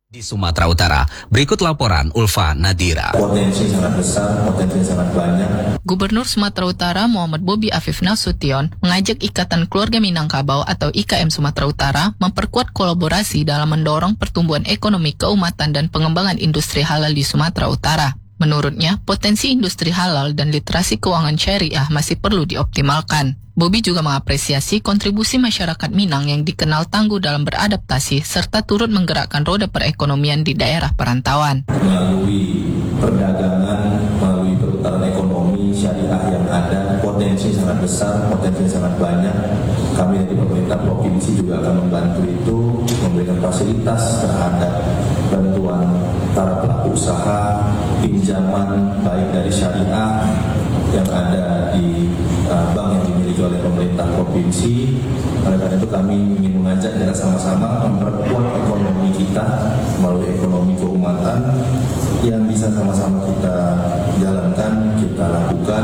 Di Sumatera Utara, berikut laporan Ulfa Nadira. Potensi sangat besar, potensi sangat banyak. Gubernur Sumatera Utara Muhammad Bobi Afif Nasution mengajak Ikatan Keluarga Minangkabau atau IKM Sumatera Utara memperkuat kolaborasi dalam mendorong pertumbuhan ekonomi keumatan dan pengembangan industri halal di Sumatera Utara. Menurutnya, potensi industri halal dan literasi keuangan syariah masih perlu dioptimalkan. Bobi juga mengapresiasi kontribusi masyarakat Minang yang dikenal tangguh dalam beradaptasi serta turut menggerakkan roda perekonomian di daerah perantauan. Melalui perdagangan, melalui perputaran ekonomi syariah yang ada, potensi sangat besar, potensi sangat banyak. Kami dari pemerintah provinsi juga akan membantu itu, memberikan fasilitas terhadap bantuan para pelaku usaha, pinjaman baik dari syariah yang ada di bank yang dimiliki oleh pemerintah provinsi. Oleh karena itu kami ingin mengajak kita sama-sama memperkuat ekonomi kita melalui ekonomi keumatan yang bisa sama-sama kita jalankan, kita lakukan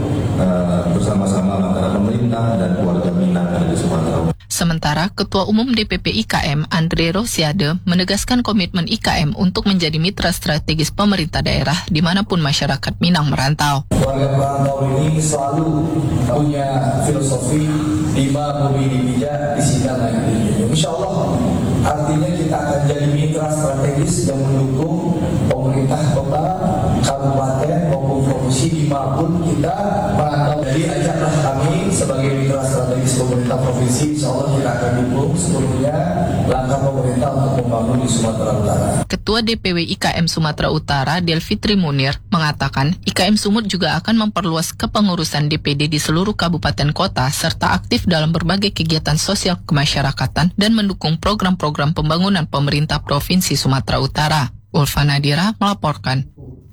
bersama-sama antara pemerintah dan keluarga Minang yang ada di Sumatera Utara. Sementara Ketua Umum DPP IKM Andre Rosiade menegaskan komitmen IKM untuk menjadi mitra strategis pemerintah daerah dimanapun masyarakat Minang merantau. Warga perantau ini selalu punya filosofi lima bumi dipijak di sini lagi. Insya Allah artinya kita akan jadi mitra strategis yang mendukung pemerintah kota, kabupaten maupun provinsi dimanapun kita merantau. Jadi ajaklah kami sebagai mitra strategis pemerintah provinsi, insya Allah kita akan dukung seluruhnya langkah pemerintah untuk membangun di Sumatera Utara. Ketua DPW IKM Sumatera Utara Delfitri Munir mengatakan IKM Sumut juga akan memperluas kepengurusan DPD di seluruh kabupaten kota serta aktif dalam berbagai kegiatan sosial kemasyarakatan dan mendukung program-program pembangunan pemerintah Provinsi Sumatera Utara. Ulfa Nadira melaporkan.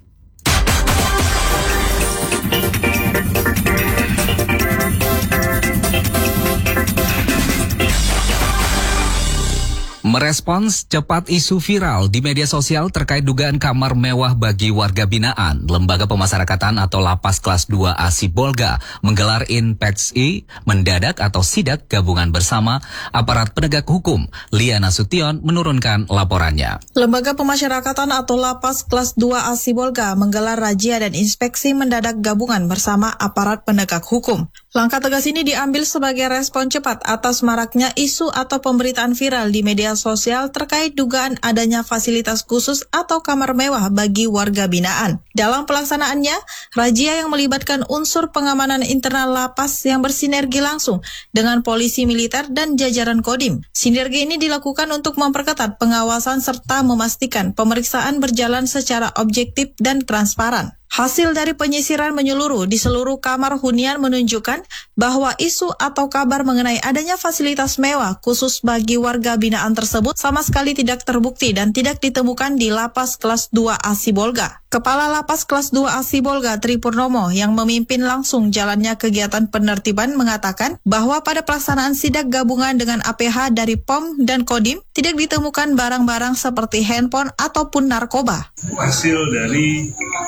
Merespons cepat isu viral di media sosial terkait dugaan kamar mewah bagi warga binaan, Lembaga Pemasyarakatan atau Lapas Kelas 2A Sibolga menggelar Inpeksi mendadak atau sidak gabungan bersama aparat penegak hukum. Lia Nasution menurunkan laporannya. Lembaga Pemasyarakatan atau Lapas Kelas 2A Sibolga menggelar razia dan inspeksi mendadak gabungan bersama aparat penegak hukum. Langkah tegas ini diambil sebagai respon cepat atas maraknya isu atau pemberitaan viral di media sosial terkait dugaan adanya fasilitas khusus atau kamar mewah bagi warga binaan. Dalam pelaksanaannya, razia yang melibatkan unsur pengamanan internal lapas yang bersinergi langsung dengan polisi militer dan jajaran Kodim. Sinergi ini dilakukan untuk memperketat pengawasan serta memastikan pemeriksaan berjalan secara objektif dan transparan. Hasil dari penyisiran menyeluruh di seluruh kamar hunian menunjukkan bahwa isu atau kabar mengenai adanya fasilitas mewah khusus bagi warga binaan tersebut sama sekali tidak terbukti dan tidak ditemukan di Lapas Kelas 2A Sibolga. Kepala Lapas Kelas 2A Sibolga Tri Purnomo yang memimpin langsung jalannya kegiatan penertiban mengatakan bahwa pada pelaksanaan sidak gabungan dengan APH dari POM dan Kodim tidak ditemukan barang-barang seperti handphone ataupun narkoba. Hasil dari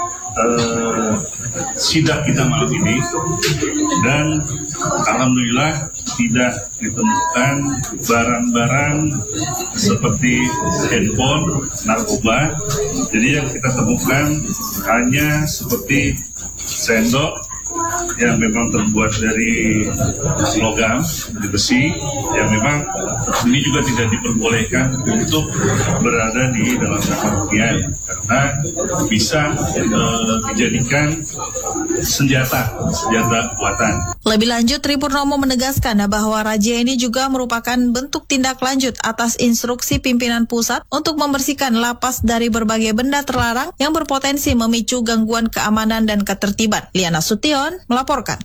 sidak kita malam ini dan alhamdulillah tidak ditemukan barang-barang seperti handphone, narkoba. Jadi yang kita temukan hanya seperti sendok yang memang terbuat dari logam, dari besi, yang memang ini juga tidak diperbolehkan untuk berada di dalam kamar hunian karena bisa dijadikan senjata buatan. Lebih lanjut, Tri Purnomo menegaskan bahwa razia ini juga merupakan bentuk tindak lanjut atas instruksi pimpinan pusat untuk membersihkan lapas dari berbagai benda terlarang yang berpotensi memicu gangguan keamanan dan ketertiban. Lia Nasution melaporkan.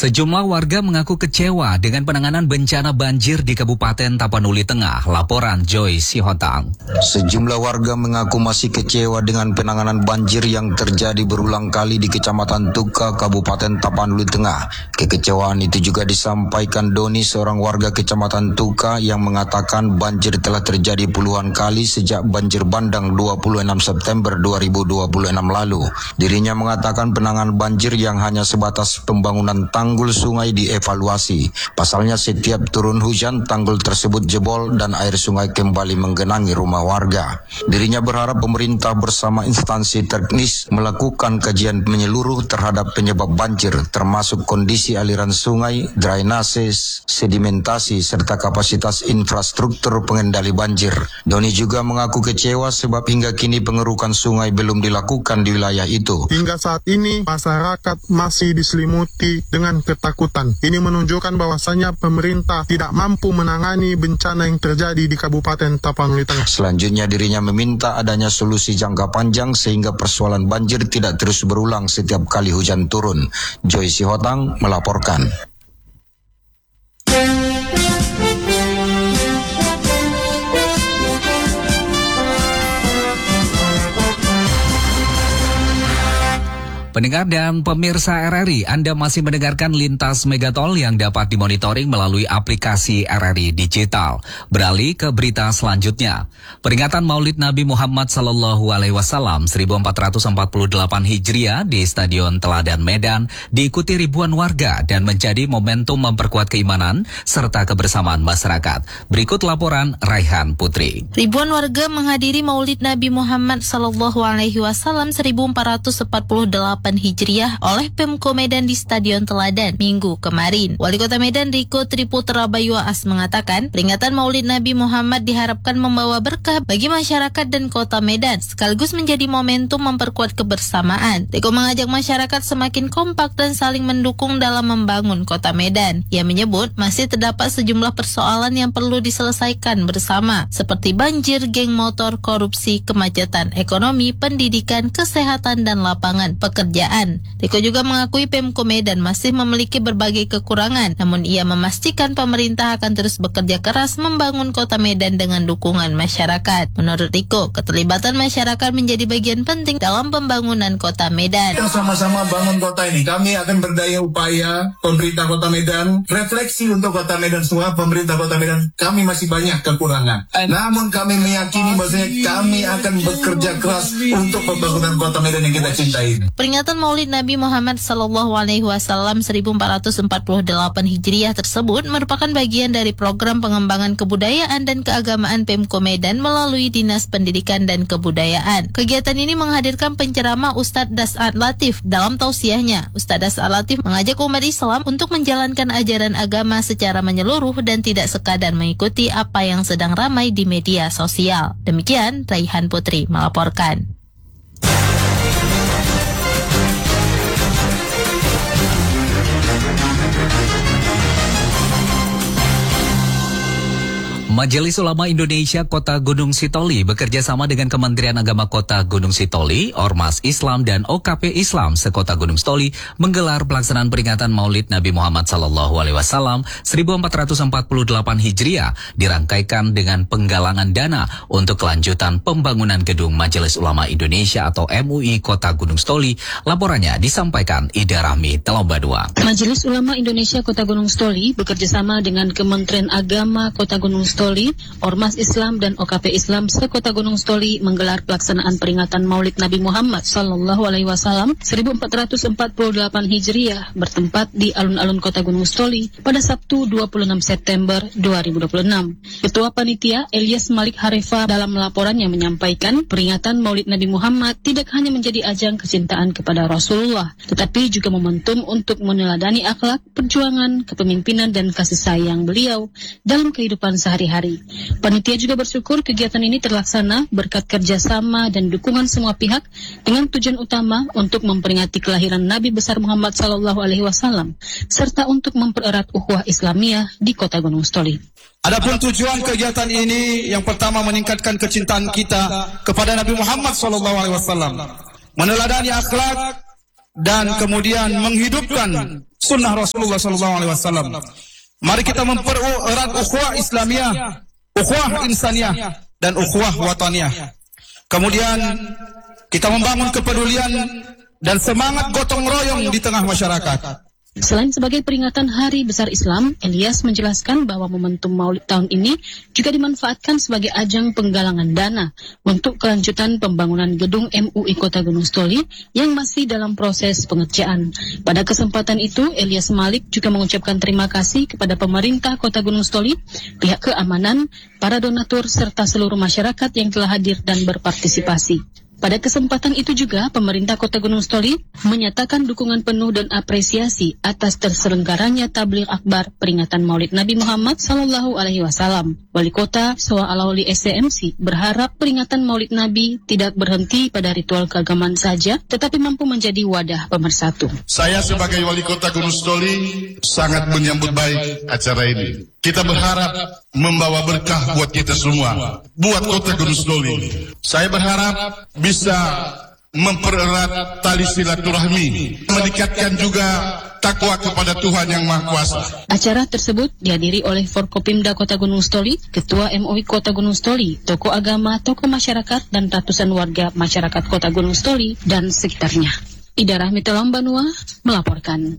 Sejumlah warga mengaku kecewa dengan penanganan bencana banjir di Kabupaten Tapanuli Tengah. Laporan Joy Sihotang. Sejumlah warga mengaku masih kecewa dengan penanganan banjir yang terjadi berulang kali di Kecamatan Tuka, Kabupaten Tapanuli Tengah. Kekecewaan itu juga disampaikan Doni, seorang warga Kecamatan Tuka yang mengatakan banjir telah terjadi puluhan kali sejak banjir bandang 26 September 2026 lalu. Dirinya mengatakan penanganan banjir yang hanya sebatas pembangunan tanggul sungai dievaluasi. Pasalnya setiap turun hujan tanggul tersebut jebol dan air sungai kembali menggenangi rumah warga. Dirinya berharap pemerintah bersama instansi teknis melakukan kajian menyeluruh terhadap penyebab banjir, termasuk kondisi aliran sungai, drainase, sedimentasi, serta kapasitas infrastruktur pengendali banjir. Doni juga mengaku kecewa sebab hingga kini pengerukan sungai belum dilakukan di wilayah itu. Hingga saat ini masyarakat masih diselimuti dengan ketakutan. Ini menunjukkan bahwasanya pemerintah tidak mampu menangani bencana yang terjadi di Kabupaten Tapanuli Tengah. Selanjutnya dirinya meminta adanya solusi jangka panjang sehingga persoalan banjir tidak terus berulang setiap kali hujan turun. Joy Sihotang melaporkan. Pendengar dan pemirsa RRI, Anda masih mendengarkan Lintas Megatol yang dapat dimonitoring melalui aplikasi RRI Digital. Beralih ke berita selanjutnya. Peringatan Maulid Nabi Muhammad SAW 1448 Hijriah di Stadion Teladan Medan diikuti ribuan warga dan menjadi momentum memperkuat keimanan serta kebersamaan masyarakat. Berikut laporan Raihan Putri. Ribuan warga menghadiri Maulid Nabi Muhammad SAW 1448 Hijriah oleh Pemko Medan di Stadion Teladan Minggu kemarin. Wali Kota Medan Riko Triputra Bayuas mengatakan, peringatan Maulid Nabi Muhammad diharapkan membawa berkah bagi masyarakat dan Kota Medan, sekaligus menjadi momentum memperkuat kebersamaan. Riko mengajak masyarakat semakin kompak dan saling mendukung dalam membangun Kota Medan. Ia menyebut masih terdapat sejumlah persoalan yang perlu diselesaikan bersama, seperti banjir, geng motor, korupsi, kemacetan, ekonomi, pendidikan, kesehatan, dan lapangan pekerjaan. Riko juga mengakui Pemko Medan masih memiliki berbagai kekurangan, namun ia memastikan pemerintah akan terus bekerja keras membangun Kota Medan dengan dukungan masyarakat. Menurut Riko, keterlibatan masyarakat menjadi bagian penting dalam pembangunan Kota Medan. Kita sama-sama bangun kota ini. Kami akan berdaya upaya, pemerintah Kota Medan, refleksi untuk Kota Medan semua, pemerintah Kota Medan, kami masih banyak kekurangan. Namun kami meyakini bahwasanya kami akan bekerja keras untuk pembangunan Kota Medan yang kita cintai. Peringatan Maulid Nabi Muhammad SAW 1448 Hijriah tersebut merupakan bagian dari program pengembangan kebudayaan dan keagamaan Pemko Medan melalui Dinas Pendidikan dan Kebudayaan. Kegiatan ini menghadirkan penceramah Ustadz Das'ad Latif. Dalam tausiahnya, Ustadz Das'ad Latif mengajak umat Islam untuk menjalankan ajaran agama secara menyeluruh dan tidak sekadar mengikuti apa yang sedang ramai di media sosial. Demikian, Raihan Putri melaporkan. Majelis Ulama Indonesia Kota Gunung Sitoli bekerja sama dengan Kementerian Agama Kota Gunung Sitoli, Ormas Islam dan OKP Islam sekota Gunung Sitoli menggelar pelaksanaan peringatan Maulid Nabi Muhammad SAW 1448 Hijriah dirangkaikan dengan penggalangan dana untuk kelanjutan pembangunan gedung Majelis Ulama Indonesia atau MUI Kota Gunung Sitoli. Laporannya disampaikan Ida Rahmi Telomba 2. Majelis Ulama Indonesia Kota Gunung Sitoli bekerjasama dengan Kementerian Agama Kota Gunung Sitoli, Ormas Islam dan OKP Islam sekota Gunung Sitoli menggelar pelaksanaan peringatan Maulid Nabi Muhammad SAW 1448 Hijriah bertempat di alun-alun Kota Gunung Sitoli pada Sabtu 26 September 2026. Ketua Panitia Elias Malik Harefa dalam laporannya menyampaikan peringatan Maulid Nabi Muhammad tidak hanya menjadi ajang kecintaan kepada Rasulullah, tetapi juga momentum untuk meneladani akhlak, perjuangan, kepemimpinan dan kasih sayang beliau dalam kehidupan sehari-hari. Panitia juga bersyukur kegiatan ini terlaksana berkat kerjasama dan dukungan semua pihak dengan tujuan utama untuk memperingati kelahiran Nabi besar Muhammad SAW serta untuk mempererat ukhuwah Islamiyah di Kota Gunung Sitoli. Adapun tujuan kegiatan ini yang pertama meningkatkan kecintaan kita kepada Nabi Muhammad SAW, meneladani akhlak, dan kemudian menghidupkan sunnah Rasulullah SAW. Mari kita mempererat ukhuwah Islamiyah, ukhuwah insaniyah, dan ukhuwah wataniyah. Kemudian kita membangun kepedulian dan semangat gotong royong di tengah masyarakat. Selain sebagai peringatan Hari Besar Islam, Elias menjelaskan bahwa momentum Maulid tahun ini juga dimanfaatkan sebagai ajang penggalangan dana untuk kelanjutan pembangunan gedung MUI Kota Gunung Stoli yang masih dalam proses pengerjaan. Pada kesempatan itu, Elias Malik juga mengucapkan terima kasih kepada pemerintah Kota Gunung Stoli, pihak keamanan, para donatur, serta seluruh masyarakat yang telah hadir dan berpartisipasi. Pada kesempatan itu juga, pemerintah Kota Gunung Stoli menyatakan dukungan penuh dan apresiasi atas terselenggaranya tabligh akbar peringatan Maulid Nabi Muhammad SAW. Wali Kota Soa Alauli SCMC berharap peringatan Maulid Nabi tidak berhenti pada ritual keagamaan saja, tetapi mampu menjadi wadah pemersatu. Saya sebagai Wali Kota Gunung Stoli sangat menyambut baik acara ini. Kita berharap membawa berkah buat kita semua, buat Kota Gunung Stoli. Saya berharap bisa mempererat tali silaturahmi, meningkatkan juga takwa kepada Tuhan Yang Maha Kuasa. Acara tersebut dihadiri oleh Forkopimda Kota Gunung Stoli, Ketua MUI Kota Gunung Stoli, tokoh agama, tokoh masyarakat, dan ratusan warga masyarakat Kota Gunung Stoli dan sekitarnya. Ida Rahmi Telambanua melaporkan.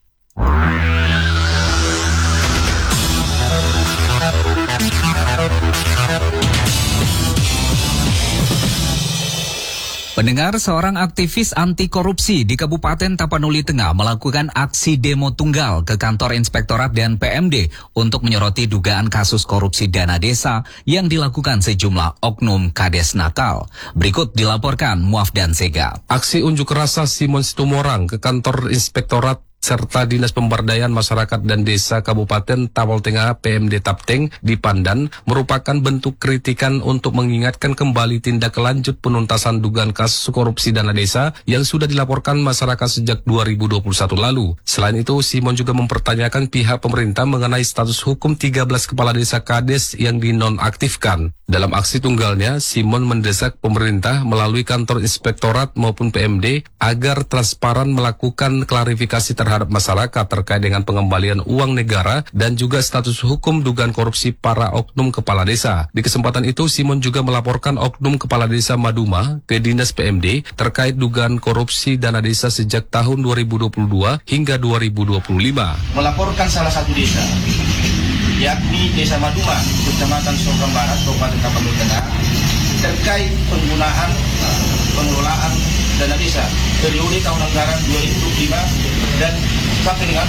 Pendengar, seorang aktivis anti korupsi di Kabupaten Tapanuli Tengah melakukan aksi demo tunggal ke kantor Inspektorat dan PMD untuk menyoroti dugaan kasus korupsi dana desa yang dilakukan sejumlah oknum kades nakal. Berikut dilaporkan Muafdan Sega. Aksi unjuk rasa Simon Situmorang ke kantor Inspektorat serta Dinas Pemberdayaan Masyarakat dan Desa Kabupaten Tapal Tengah PMD Tapteng di Pandan merupakan bentuk kritikan untuk mengingatkan kembali tindak lanjut penuntasan dugaan kasus korupsi dana desa yang sudah dilaporkan masyarakat sejak 2021 lalu. Selain itu, Simon juga mempertanyakan pihak pemerintah mengenai status hukum 13 kepala desa kades yang dinonaktifkan. Dalam aksi tunggalnya, Simon mendesak pemerintah melalui kantor Inspektorat maupun PMD agar transparan melakukan klarifikasi terhadap masyarakat terkait dengan pengembalian uang negara dan juga status hukum dugaan korupsi para oknum kepala desa. Di kesempatan itu, Simon juga melaporkan oknum kepala desa Maduma ke Dinas PMD terkait dugaan korupsi dana desa sejak tahun 2022 hingga 2025. Melaporkan salah satu desa, yakni Desa Maduma, Kecamatan Sokam Barat, Kabupaten Tapanuli Tengah, terkait penggunaan pengelolaan dana desa periode tahun anggaran 2025 dan sampai dengan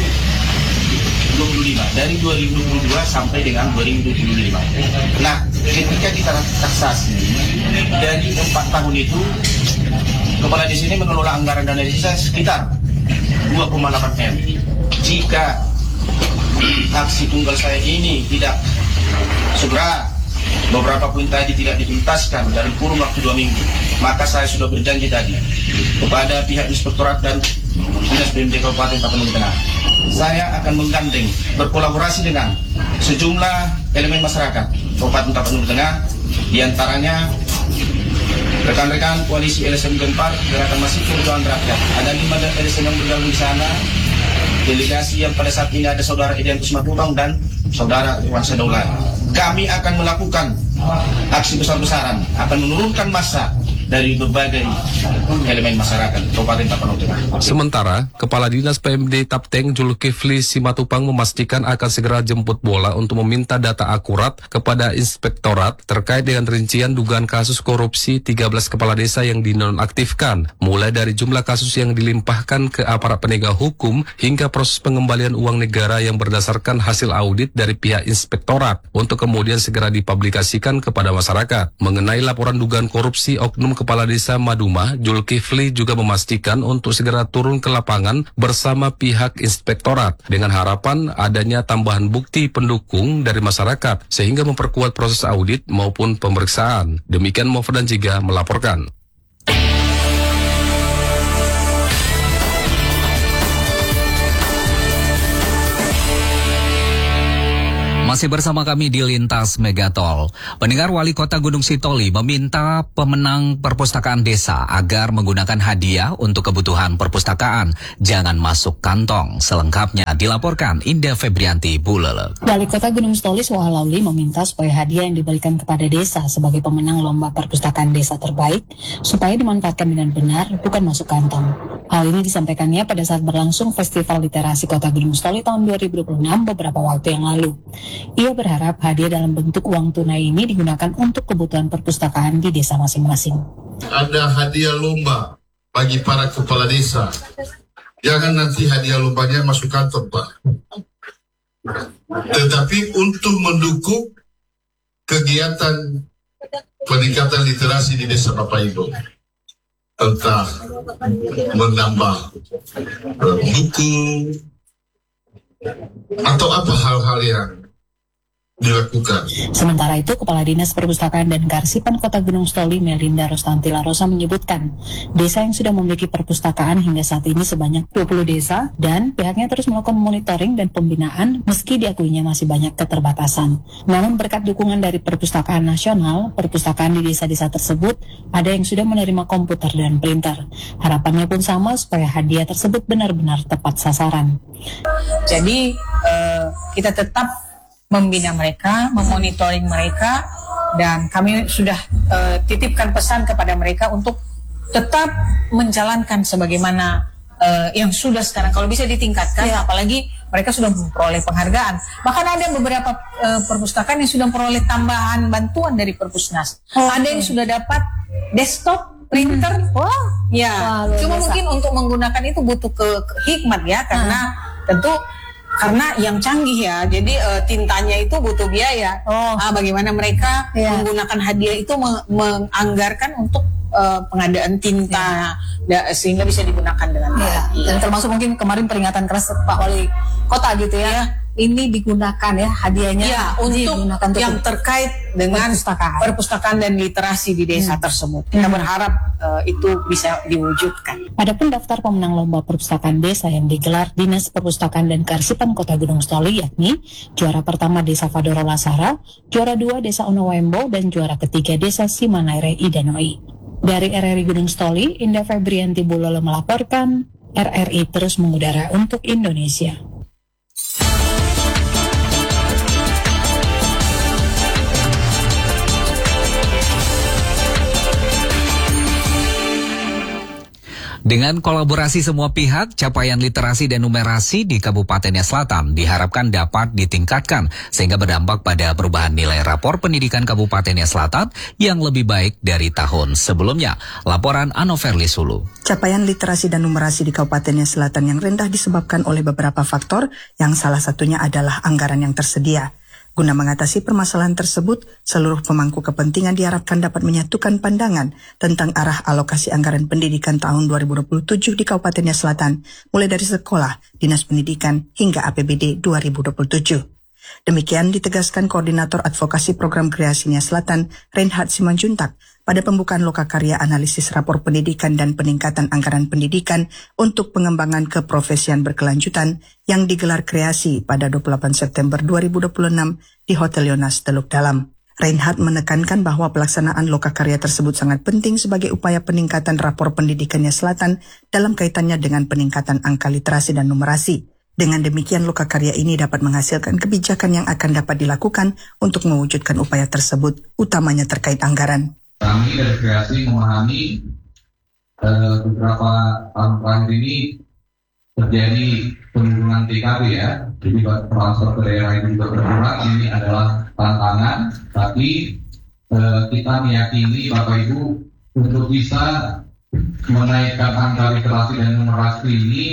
2025, dari 2022 sampai dengan 2025. Nah, ketika kita taksasi dari 4 tahun itu, kepala desa ini mengelola anggaran dana desa sekitar 2,8 M. Jika aksi tunggal saya ini tidak segera, beberapa poin tadi tidak dituntaskan dalam kurun waktu 2 minggu, maka saya sudah berjanji tadi kepada pihak Inspektorat dan Dinas PMD Kabupaten Tapanuli Tengah, saya akan menggandeng berkolaborasi dengan sejumlah elemen masyarakat Kabupaten Tapanuli Tengah, diantaranya rekan-rekan koalisi LSM Gempar, Gerakan Masif Perjuangan Rakyat. Ada 5 LSM yang bergabung di sana. Delegasi yang pada saat ini ada Saudara Edian Kusmatubang dan Saudara Iwan Sadaulah. Kami akan melakukan aksi besar-besaran, akan menurunkan massa dari berbagai elemen masyarakat Kabupaten Tapanuli Tengah. Sementara, Kepala Dinas PMD Tapteng Zulkifli Simatupang memastikan akan segera jemput bola untuk meminta data akurat kepada Inspektorat terkait dengan rincian dugaan kasus korupsi 13 kepala desa yang dinonaktifkan, mulai dari jumlah kasus yang dilimpahkan ke aparat penegak hukum hingga proses pengembalian uang negara yang berdasarkan hasil audit dari pihak Inspektorat untuk kemudian segera dipublikasikan kepada masyarakat. Mengenai laporan dugaan korupsi oknum Kepala Desa Maduma, Zulkifli juga memastikan untuk segera turun ke lapangan bersama pihak Inspektorat dengan harapan adanya tambahan bukti pendukung dari masyarakat sehingga memperkuat proses audit maupun pemeriksaan. Demikian Mofdan Jiga melaporkan. Masih bersama kami di Lintas Megatol. Pendengar, Wali Kota Gunung Sitoli meminta pemenang perpustakaan desa agar menggunakan hadiah untuk kebutuhan perpustakaan. Jangan masuk kantong. Selengkapnya dilaporkan Indah Febrianti Bulele. Wali Kota Gunung Sitoli Suha Lauli meminta supaya hadiah yang diberikan kepada desa sebagai pemenang lomba perpustakaan desa terbaik supaya dimanfaatkan dengan benar, bukan masuk kantong. Hal ini disampaikannya pada saat berlangsung Festival Literasi Kota Gunung Sitoli tahun 2026 beberapa waktu yang lalu. Ia berharap hadiah dalam bentuk uang tunai ini digunakan untuk kebutuhan perpustakaan di desa masing-masing. Ada hadiah lomba bagi para kepala desa. Jangan nanti hadiah lombanya masuk kantong, Pak. Tetapi untuk mendukung kegiatan peningkatan literasi di desa Bapak Ibu. Entah menambah buku atau apa hal-hal yang dilakukan. Sementara itu, Kepala Dinas Perpustakaan dan Kearsipan Kota Gunung Sitoli Melinda Rostanti Larosa menyebutkan, desa yang sudah memiliki perpustakaan hingga saat ini sebanyak 20 desa dan pihaknya terus melakukan monitoring dan pembinaan meski diakuinya masih banyak keterbatasan. Namun berkat dukungan dari Perpustakaan Nasional, perpustakaan di desa-desa tersebut ada yang sudah menerima komputer dan printer. Harapannya pun sama supaya hadiah tersebut benar-benar tepat sasaran. Jadi kita tetap membina mereka, memonitoring mereka, dan kami sudah titipkan pesan kepada mereka untuk tetap menjalankan sebagaimana yang sudah sekarang. Kalau bisa ditingkatkan, apalagi mereka sudah memperoleh penghargaan. Bahkan ada beberapa perpustakaan yang sudah memperoleh tambahan bantuan dari Perpusnas. Ada yang sudah dapat desktop printer. Cuma mungkin untuk menggunakan itu butuh hikmat ya, karena tentu karena yang canggih ya, jadi tintanya itu butuh biaya. Bagaimana mereka menggunakan hadiah itu menganggarkan untuk pengadaan tinta sehingga bisa digunakan dengan baik. Dan termasuk mungkin kemarin peringatan keras Pak Wali Kota gitu ya. Ini digunakan ya hadiahnya untuk yang terkait dengan perpustakaan dan literasi di desa tersebut. Kita berharap itu bisa diwujudkan. Adapun daftar pemenang lomba perpustakaan desa yang digelar Dinas Perpustakaan dan Kearsipan Kota Gunung Sitoli yakni juara pertama Desa Fadoro Lasara, juara 2 Desa Onowembo, dan juara ketiga Desa Simanaire Idanoi. Dari RRI Gunung Sitoli, Indah Febrianti Bulele melaporkan, RRI terus mengudara untuk Indonesia. Dengan kolaborasi semua pihak, capaian literasi dan numerasi di Kabupatennya Selatan diharapkan dapat ditingkatkan sehingga berdampak pada perubahan nilai rapor pendidikan Kabupatennya Selatan yang lebih baik dari tahun sebelumnya. Laporan Anoverli Sulu. Capaian literasi dan numerasi di Kabupatennya Selatan yang rendah disebabkan oleh beberapa faktor yang salah satunya adalah anggaran yang tersedia. Guna mengatasi permasalahan tersebut, seluruh pemangku kepentingan diharapkan dapat menyatukan pandangan tentang arah alokasi anggaran pendidikan tahun 2027 di Kabupatennya Selatan, mulai dari sekolah, dinas pendidikan, hingga APBD 2027. Demikian ditegaskan Koordinator Advokasi Program Kreasinya Selatan, Reinhard Simanjuntak, pada pembukaan lokakarya analisis rapor pendidikan dan peningkatan anggaran pendidikan untuk pengembangan keprofesian berkelanjutan yang digelar Kreasi pada 28 September 2026 di Hotel Yonas Teluk Dalam. Reinhard menekankan bahwa pelaksanaan lokakarya tersebut sangat penting sebagai upaya peningkatan rapor pendidikannya Selatan dalam kaitannya dengan peningkatan angka literasi dan numerasi. Dengan demikian, lokakarya ini dapat menghasilkan kebijakan yang akan dapat dilakukan untuk mewujudkan upaya tersebut, utamanya terkait anggaran. Kami dari Kreasi memahami beberapa tahun terakhir ini terjadi penurunan TKP ya, jadi transfer ke daerah itu juga berkurang. Ini adalah tantangan, tapi kita meyakini Bapak Ibu untuk bisa menaikkan angka literasi dan numerasi ini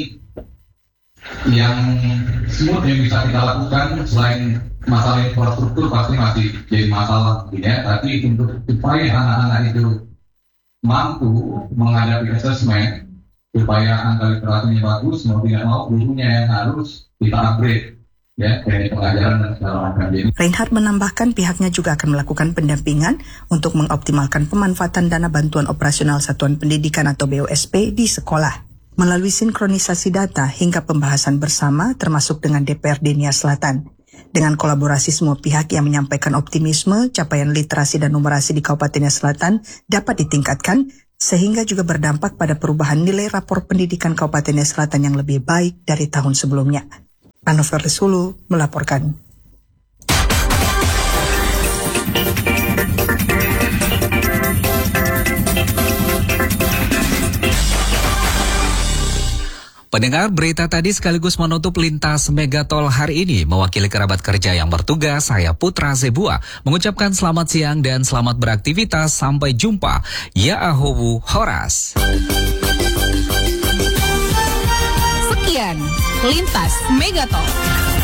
yang smooth yang bisa kita lakukan selain masalah infrastruktur pasti masih jadi masalah ya, tapi untuk supaya anak-anak itu mampu menghadapi asesmen supaya angka literasinya bagus, mau tidak mau gurunya yang harus kita upgrade ya dari pengajaran dan segala macam. Reinhard menambahkan pihaknya juga akan melakukan pendampingan untuk mengoptimalkan pemanfaatan dana bantuan operasional satuan pendidikan atau BOSP di sekolah. Melalui sinkronisasi data hingga pembahasan bersama termasuk dengan DPRD Nia Selatan. Dengan kolaborasi semua pihak yang menyampaikan optimisme, capaian literasi dan numerasi di Kabupaten Nia Selatan dapat ditingkatkan, sehingga juga berdampak pada perubahan nilai rapor pendidikan Kabupaten Nia Selatan yang lebih baik dari tahun sebelumnya. Anover Sulu melaporkan. Pendengar, berita tadi sekaligus menutup lintas Megatol hari ini. Mewakili kerabat kerja yang bertugas, saya Putra Zebua mengucapkan selamat siang dan selamat beraktivitas. Sampai jumpa. Ya Ahowu Horas. Sekian lintas Megatol.